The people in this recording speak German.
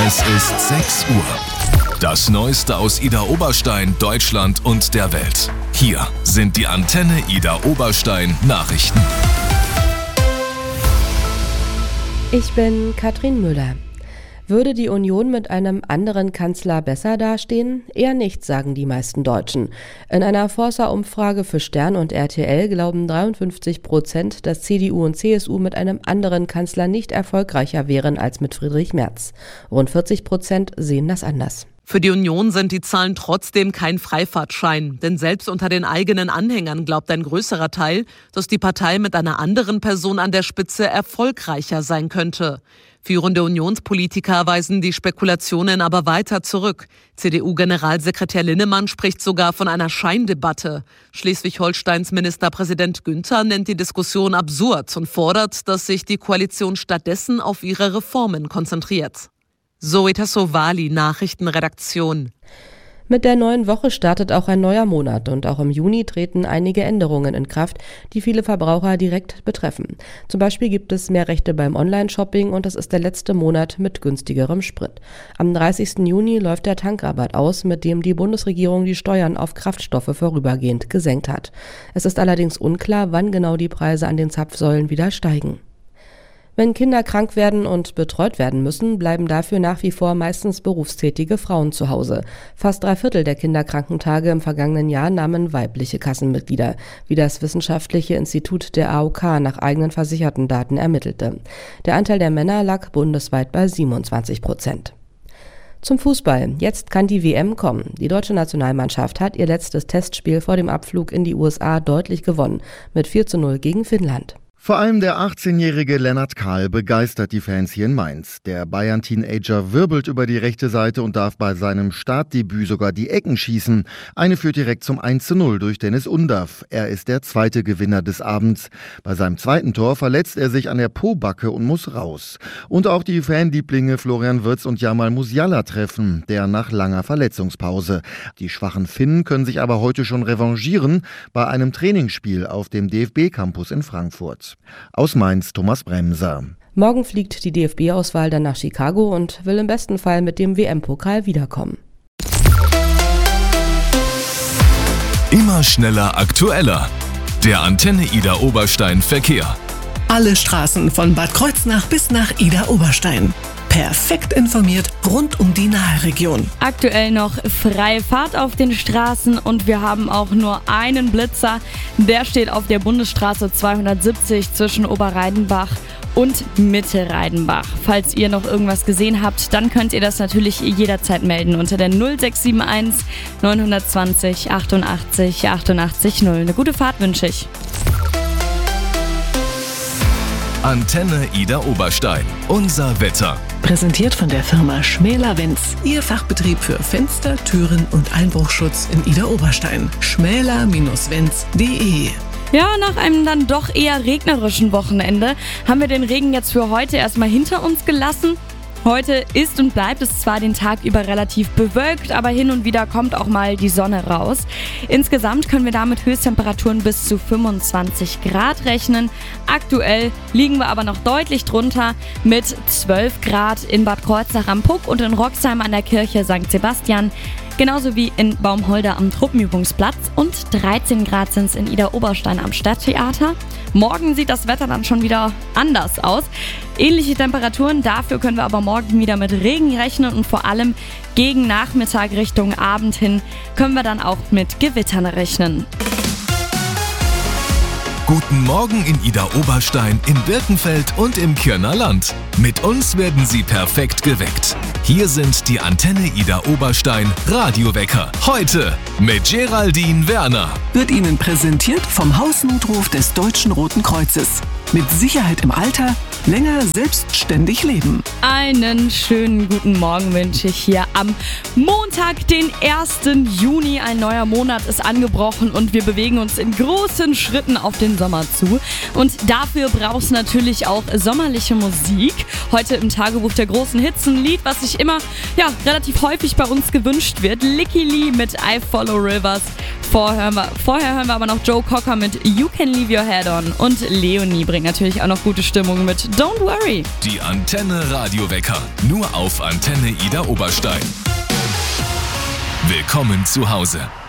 Es ist 6 Uhr. Das Neueste aus Idar Oberstein, Deutschland und der Welt. Hier sind die Antenne Idar Oberstein Nachrichten. Ich bin Katrin Müller. Würde die Union mit einem anderen Kanzler besser dastehen? Eher nicht, sagen die meisten Deutschen. In einer Forsa-Umfrage für Stern und RTL glauben 53%, dass CDU und CSU mit einem anderen Kanzler nicht erfolgreicher wären als mit Friedrich Merz. Rund 40% sehen das anders. Für die Union sind die Zahlen trotzdem kein Freifahrtschein. Denn selbst unter den eigenen Anhängern glaubt ein größerer Teil, dass die Partei mit einer anderen Person an der Spitze erfolgreicher sein könnte. Führende Unionspolitiker weisen die Spekulationen aber weiter zurück. CDU-Generalsekretär Linnemann spricht sogar von einer Scheindebatte. Schleswig-Holsteins Ministerpräsident Günther nennt die Diskussion absurd und fordert, dass sich die Koalition stattdessen auf ihre Reformen konzentriert. Zoe Tassovali, Nachrichtenredaktion. Mit der neuen Woche startet auch ein neuer Monat und auch im Juni treten einige Änderungen in Kraft, die viele Verbraucher direkt betreffen. Zum Beispiel gibt es mehr Rechte beim Online-Shopping und es ist der letzte Monat mit günstigerem Sprit. Am 30. Juni läuft der Tankrabatt aus, mit dem die Bundesregierung die Steuern auf Kraftstoffe vorübergehend gesenkt hat. Es ist allerdings unklar, wann genau die Preise an den Zapfsäulen wieder steigen. Wenn Kinder krank werden und betreut werden müssen, bleiben dafür nach wie vor meistens berufstätige Frauen zu Hause. Fast 3/4 der Kinderkrankentage im vergangenen Jahr nahmen weibliche Kassenmitglieder, wie das Wissenschaftliche Institut der AOK nach eigenen versicherten Daten ermittelte. Der Anteil der Männer lag bundesweit bei 27%. Zum Fußball. Jetzt kann die WM kommen. Die deutsche Nationalmannschaft hat ihr letztes Testspiel vor dem Abflug in die USA deutlich gewonnen, mit 4:0 gegen Finnland. Vor allem der 18-jährige Lennart Kahl begeistert die Fans hier in Mainz. Der Bayern-Teenager wirbelt über die rechte Seite und darf bei seinem Startdebüt sogar die Ecken schießen. Eine führt direkt zum 1:0 durch Dennis Undav. Er ist der zweite Gewinner des Abends. Bei seinem zweiten Tor verletzt er sich an der Pobacke und muss raus. Und auch die Fanlieblinge Florian Wirtz und Jamal Musiala treffen, der nach langer Verletzungspause. Die schwachen Finnen können sich aber heute schon revanchieren bei einem Trainingsspiel auf dem DFB-Campus in Frankfurt. Aus Mainz, Thomas Bremser. Morgen fliegt die DFB-Auswahl dann nach Chicago und will im besten Fall mit dem WM-Pokal wiederkommen. Immer schneller, aktueller. Der Antenne Idar Oberstein Verkehr. Alle Straßen von Bad Kreuznach bis nach Idar Oberstein. Perfekt informiert rund um die Nahe-Region. Aktuell noch freie Fahrt auf den Straßen und wir haben auch nur einen Blitzer. Der steht auf der Bundesstraße 270 zwischen Oberreidenbach und Mitte-Reidenbach. Falls ihr noch irgendwas gesehen habt, dann könnt ihr das natürlich jederzeit melden unter der 0671 920 88 88 0. Eine gute Fahrt wünsche ich. Antenne Idar Oberstein. Unser Wetter. Präsentiert von der Firma Schmäler-Wenz. Ihr Fachbetrieb für Fenster, Türen und Einbruchschutz in Idar Oberstein. schmäler-wenz.de. Ja, nach einem dann doch eher regnerischen Wochenende haben wir den Regen jetzt für heute erstmal hinter uns gelassen. Heute ist und bleibt es zwar den Tag über relativ bewölkt, aber hin und wieder kommt auch mal die Sonne raus. Insgesamt können wir damit Höchsttemperaturen bis zu 25 Grad rechnen. Aktuell liegen wir aber noch deutlich drunter mit 12 Grad in Bad Kreuznach am Puck und in Roxheim an der Kirche St. Sebastian. Genauso wie in Baumholder am Truppenübungsplatz und 13 Grad sind es in Idar Oberstein am Stadttheater. Morgen sieht das Wetter dann schon wieder anders aus. Ähnliche Temperaturen, dafür können wir aber morgen wieder mit Regen rechnen und vor allem gegen Nachmittag Richtung Abend hin können wir dann auch mit Gewittern rechnen. Guten Morgen in Idar Oberstein, in Birkenfeld und im Kirner Land. Mit uns werden Sie perfekt geweckt. Hier sind die Antenne Idar Oberstein Radiowecker. Heute mit Geraldine Werner. Wird Ihnen präsentiert vom Hausnotruf des Deutschen Roten Kreuzes. Mit Sicherheit im Alter, länger selbstständig leben. Einen schönen guten Morgen wünsche ich hier am Montag, den 1. Juni. Ein neuer Monat ist angebrochen und wir bewegen uns in großen Schritten auf den Sommer zu. Und dafür braucht es natürlich auch sommerliche Musik. Heute im Tagebuch der großen Hits ein Lied, was sich immer relativ häufig bei uns gewünscht wird. Licky Lee mit I Follow Rivers. Vorher hören wir aber noch Joe Cocker mit You Can Leave Your Head On. Und Leonie bringt natürlich auch noch gute Stimmung mit don't worry. Die Antenne Radiowecker. Nur auf Antenne Ida Oberstein. Willkommen zu Hause.